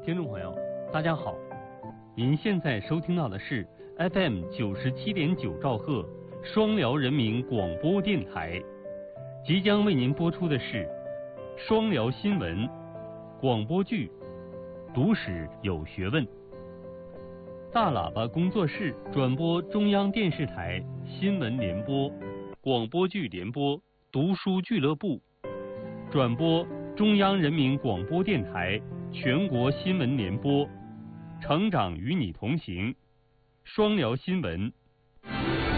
听众朋友，大家好，您现在收听到的是 FM 97.9兆赫双辽人民广播电台，即将为您播出的是双辽新闻广播剧《读史有学问》。大喇叭工作室转播中央电视台新闻联播、广播剧联播、读书俱乐部，转播中央人民广播电台全国新闻联播，成长与你同行，双辽新闻